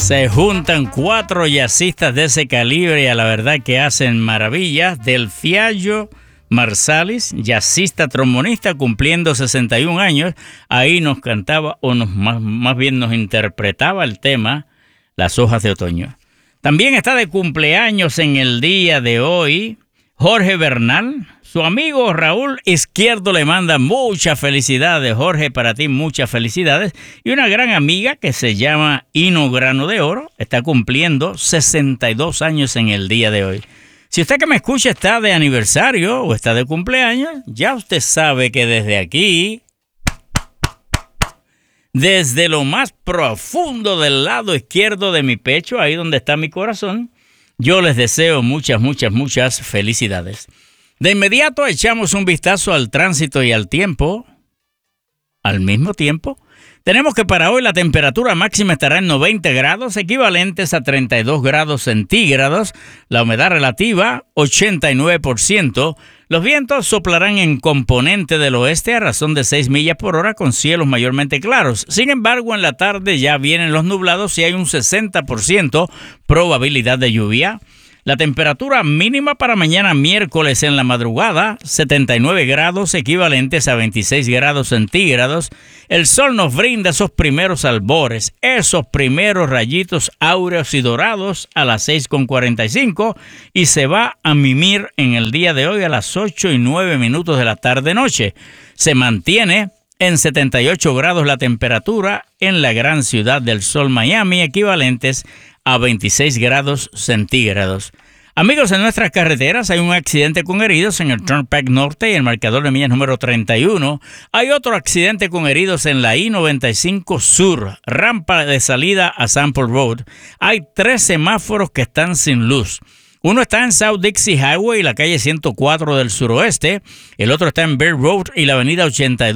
Se juntan 4 jazzistas de ese calibre y a la verdad que hacen maravillas. Del Fiallo Marsalis, jazzista trombonista cumpliendo 61 años, ahí nos cantaba o más bien nos interpretaba el tema Las hojas de otoño. También está de cumpleaños en el día de hoy Jorge Bernal. Su amigo Raúl Izquierdo le manda muchas felicidades. Jorge, para ti muchas felicidades. Y una gran amiga que se llama Hino Grano de Oro está cumpliendo 62 años en el día de hoy. Si usted que me escucha está de aniversario o está de cumpleaños, ya usted sabe que desde aquí, desde lo más profundo del lado izquierdo de mi pecho, ahí donde está mi corazón, yo les deseo muchas felicidades. De inmediato echamos un vistazo al tránsito y al tiempo. Al mismo tiempo, tenemos que para hoy la temperatura máxima estará en 90 grados, equivalentes a 32 grados centígrados. La humedad relativa, 89%. Los vientos soplarán en componente del oeste a razón de 6 millas por hora con cielos mayormente claros. Sin embargo, en la tarde ya vienen los nublados y hay un 60% probabilidad de lluvia. La temperatura mínima para mañana miércoles en la madrugada, 79 grados equivalentes a 26 grados centígrados. El sol nos brinda esos primeros albores, esos primeros rayitos áureos y dorados a las 6:45 y se va a mimir en el día de hoy a las 8:09 de la tarde-noche. Se mantiene en 78 grados la temperatura en la gran ciudad del sol Miami, equivalentes a 26 grados centígrados. Amigos, en nuestras carreteras hay un accidente con heridos en el Turnpike Norte y el marcador de millas número 31. Hay otro accidente con heridos en la I-95 Sur, rampa de salida a Sample Road. Hay 3 semáforos que están sin luz. Uno está en South Dixie Highway y la calle 104 del suroeste. El otro está en Bear Road y la avenida 82.